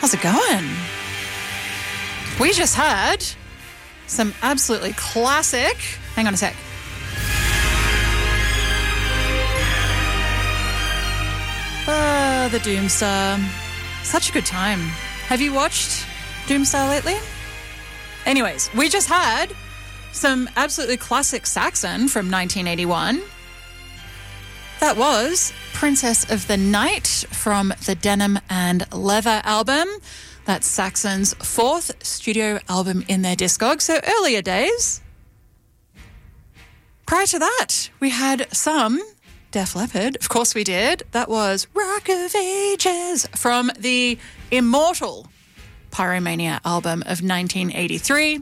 How's it going? We just had some absolutely classic... Hang on a sec. The Doomstar. Such a good time. Have you watched Doomstar lately? Anyways, we just had some absolutely classic Saxon from 1981. That was Princess of the Night from the Denim and Leather album. That's Saxon's fourth studio album in their discog, so earlier days. Prior to that, we had some Def Leppard. Of course we did. That was Rock of Ages from the immortal Pyromania album of 1983.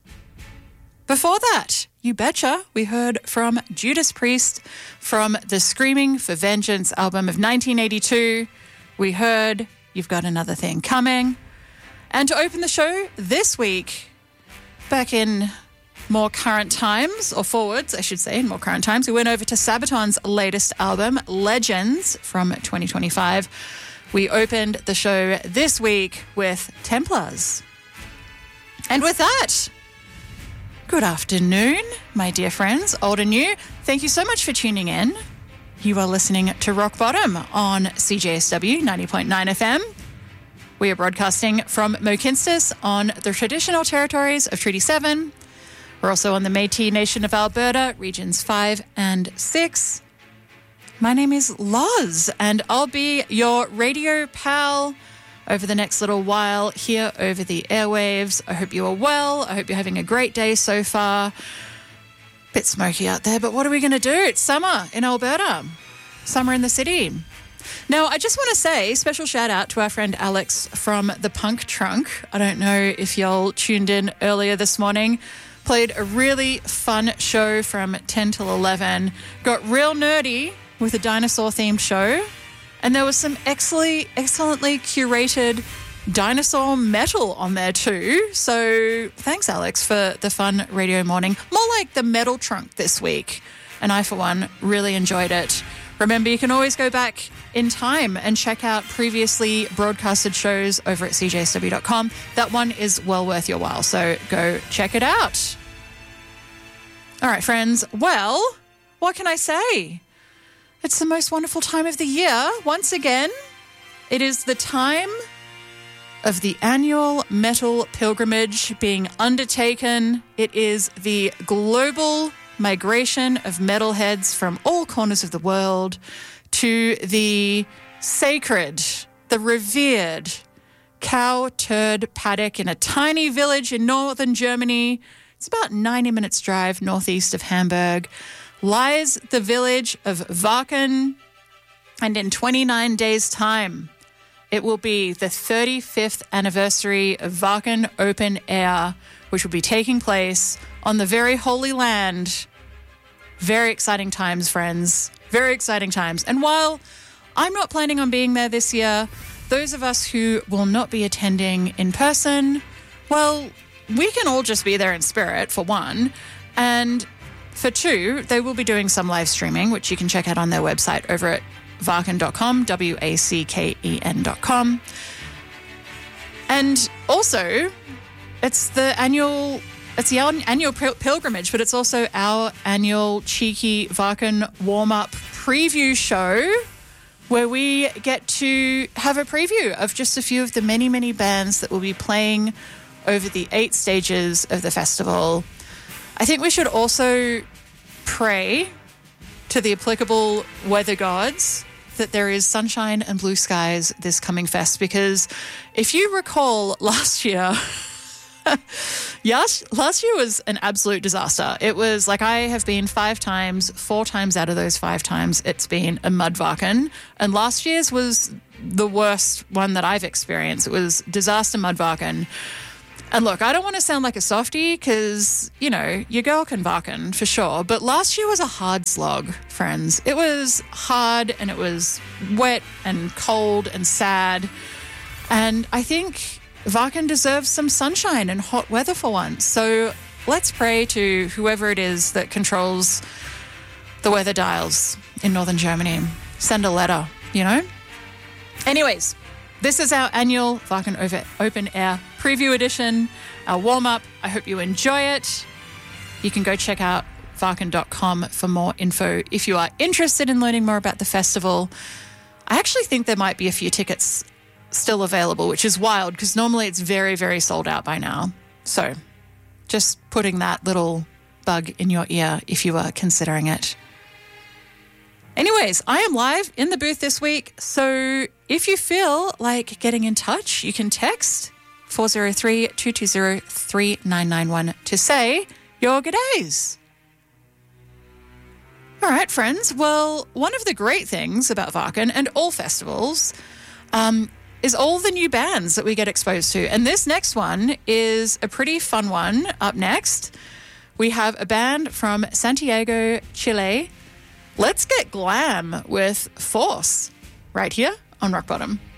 Before that, you betcha, we heard from Judas Priest from the Screaming for Vengeance album of 1982. We heard You've Got Another Thing Coming. And to open the show this week, back in more current times, or forwards, I should say, in more current times, we went over to Sabaton's latest album, Legends, from 2025. We opened the show this week with Templars. And with that, good afternoon, my dear friends, old and new. Thank you so much for tuning in. You are listening to Rock Bottom on CJSW 90.9 FM. We are broadcasting from Mohkinstsis on the traditional territories of Treaty 7. We're also on the Métis Nation of Alberta, Regions 5 and 6. My name is Loz, and I'll be your radio pal over the next little while here over the airwaves. I hope you are well. I hope you're having a great day so far. Bit smoky out there, but what are we going to do? It's summer in Alberta. Summer in the city. Now, I just want to say special shout out to our friend Alex from the Punk Trunk. I don't know if y'all tuned in earlier this morning. Played a really fun show from 10 till 11. Got real nerdy with a dinosaur-themed show. And there was some excellently curated dinosaur metal on there too. So thanks, Alex, for the fun radio morning. More like the metal trunk this week. And I, for one, really enjoyed it. Remember, you can always go back in time and check out previously broadcasted shows over at cjsw.com. That one is well worth your while, so go check it out. All right, friends. Well, what can I say? It's the most wonderful time of the year. Once again, it is the time of the annual metal pilgrimage being undertaken. It is the global migration of metalheads from all corners of the world to the sacred, the revered Cow Turd Paddock in a tiny village in northern Germany. It's about 90 minutes drive northeast of Hamburg. Lies the village of Wacken, and in 29 days' time, it will be the 35th anniversary of Wacken Open Air, which will be taking place on the very holy land. Very exciting times, friends. Very exciting times. And while I'm not planning on being there this year, those of us who will not be attending in person, well, we can all just be there in spirit, for one. And for two, they will be doing some live streaming, which you can check out on their website over at wacken.com, wacken.com. And also, it's the annual pilgrimage, but it's also our annual cheeky Wacken warm-up preview show where we get to have a preview of just a few of the many, many bands that will be playing over the 8 stages of the festival. I think we should also pray to the applicable weather gods that there is sunshine and blue skies this coming fest, because if you recall last year... last year was an absolute disaster. It was like, I have been 5 times, 4 times out of those 5 times, it's been a mud Wacken. And last year's was the worst one that I've experienced. It was disaster mud Wacken. And look, I don't want to sound like a softie because, you know, your girl can Wacken for sure. But last year was a hard slog, friends. It was hard and it was wet and cold and sad. And I think Wacken deserves some sunshine and hot weather for once. So let's pray to whoever it is that controls the weather dials in northern Germany. Send a letter, you know? Anyways, this is our annual Wacken Open Air Preview Edition, our warm-up. I hope you enjoy it. You can go check out Wacken.com for more info if you are interested in learning more about the festival. I actually think there might be a few tickets still available, which is wild because normally it's very, very sold out by now. So just putting that little bug in your ear if you are considering it. Anyways, I am live in the booth this week, so if you feel like getting in touch, you can text 403-220-3991 to say your g'days. All right, friends. Well, one of the great things about Wacken and all festivals is all the new bands that we get exposed to. And this next one is a pretty fun one. Up next, we have a band from Santiago, Chile. Let's get glam with Force right here on Rock Bottom.